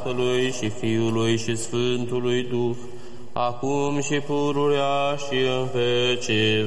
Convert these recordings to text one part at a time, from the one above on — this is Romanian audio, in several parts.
Tatălui și Fiului și Sfântului Duh, acum și pururea și în vecii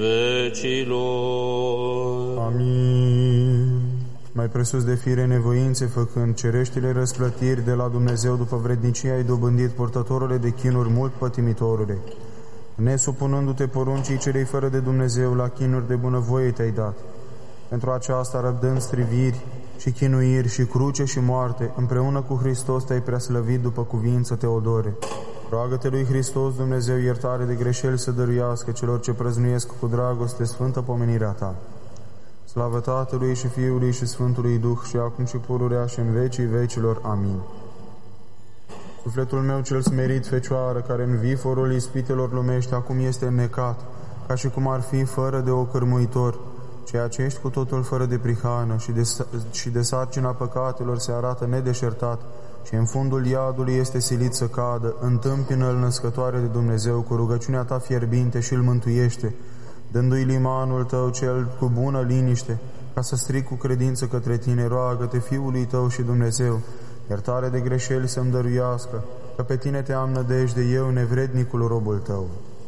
vecilor. Amin. Mai presus de fire nevoințe făcând cereștile răsplătiri de la Dumnezeu după vrednicia ai dobândit, purtătorule de chinuri mult pătimitorule, nesupunându-te poruncii celei fără de Dumnezeu, la chinuri de bunăvoie te-ai dat. Pentru aceasta, răbdând striviri și chinuiri și cruce și moarte, împreună cu Hristos te-ai preaslăvit după cuvință, Teodore. Roagă-te lui Hristos Dumnezeu iertare de greșeli să dăruiască celor ce prăznuiesc cu dragoste sfântă pomenirea ta. Slavă Tatălui și Fiului și Sfântului Duh, și acum și pururea și în vecii vecilor. Amin. Sufletul meu cel smerit, Fecioară, care în viforul ispitelor lumești acum este înnecat, ca și cum ar fi fără de ocârmuitor, ceea ce ești cu totul fără de prihană și de sarcina păcatelor se arată nedeșertat și în fundul iadului este silit să cadă, întâmpină-L născătoare de Dumnezeu cu rugăciunea ta fierbinte și îl mântuiește, dându-i limanul tău cel cu bună liniște, ca să strig cu credință către tine. Roagă-te Fiului tău și Dumnezeu, iertare de greșeli să-mi dăruiască, că pe tine te am nădejde eu, nevrednicul robul tău.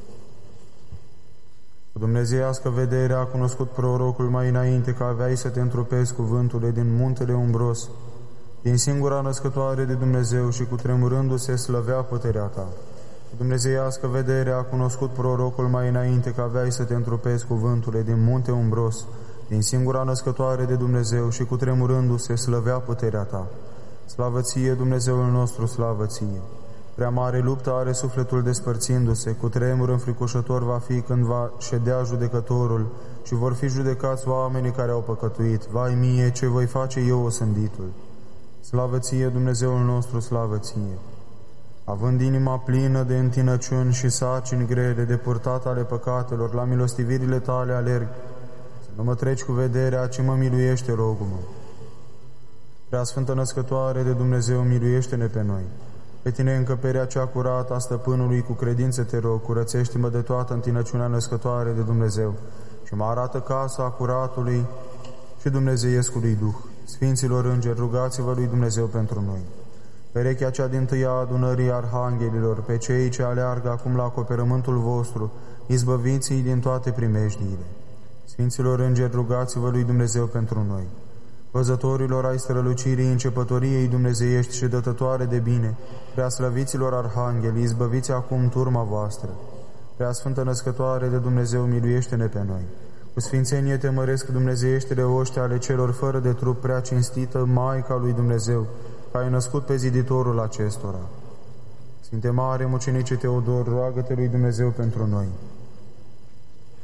Cu dumnezeiască vedere a cunoscut prorocul mai înainte că aveai să te întrupezi cuvântule din muntele umbros, din singura născătoare de Dumnezeu, și cu tremurându-se slăvea puterea ta. Cu dumnezeiască vedere a cunoscut prorocul mai înainte că aveai să te întrupezi cuvântule din munte umbros, din singura născătoare de Dumnezeu, și cu tremurându-se slăvea puterea ta. Slavă ție, Dumnezeul nostru, slavă ție! Prea mare luptă are sufletul despărțindu-se, cu tremur înfricoșător va fi când va ședea judecătorul și vor fi judecați oamenii care au păcătuit. Vai mie, ce voi face eu osânditul! Slavă ție, Dumnezeul nostru, slavă ție! Având inima plină de întinăciuni și sarcini grele, de purtat ale păcatelor, la milostivirile tale alerg, să nu mă treci cu vederea, ci mă miluiește, rogul-mă. Prea Sfântă Născătoare de Dumnezeu, miluiește-ne pe noi. Pe tine, încăperea cea curată a stăpânului, cu credință te rog, curățește-mă de toată întinăciunea născătoare de Dumnezeu și mă arată casa curatului și dumnezeiescului Duh. Sfinților îngeri, rugați-vă lui Dumnezeu pentru noi. Perechea cea dintâia a adunării arhanghelilor, pe cei ce aleargă acum la acoperământul vostru, izbăviți-i din toate primejdiile. Sfinților îngeri, rugați-vă lui Dumnezeu pentru noi. Văzătorilor ai strălucirii începătoriei dumnezeiești și dătătoare de bine, preaslăviților arhangheli, izbăviți acum turma voastră. Prea Sfântă Născătoare de Dumnezeu, miluiește-ne pe noi. Cu sfințenie te măresc dumnezeieștile oști ale celor fără de trup, prea cinstită Maica lui Dumnezeu, că ai născut pe ziditorul acestora. Sfinte mare mucenice Teodor, roagă-te lui Dumnezeu pentru noi.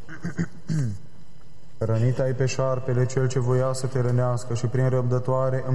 Rănit ai pe șarpele cel ce voia să te rănească și prin răbdătoare